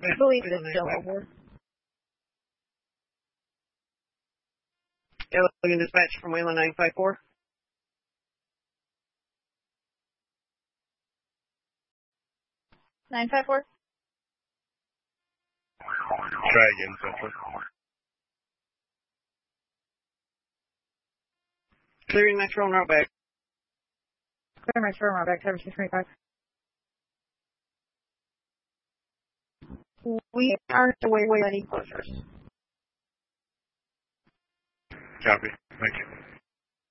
I believe it is still over. Logan dispatch from Wayland 954. Try again, Central. Clearing Metro and route back. Clear Metro and route back 7625. We are away with any closures. Copy. Thank you.